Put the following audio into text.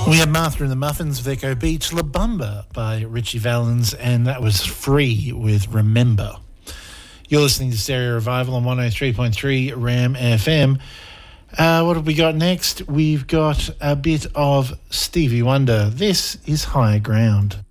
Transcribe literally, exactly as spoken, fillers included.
We had Martha and the Muffins with Echo Beach, La Bamba by Richie Valens, and that was Free with Remember. You're listening to Stereo Revival on one oh three point three Ram F M. Uh, what have we got next? We've got a bit of Stevie Wonder. This is Higher Ground.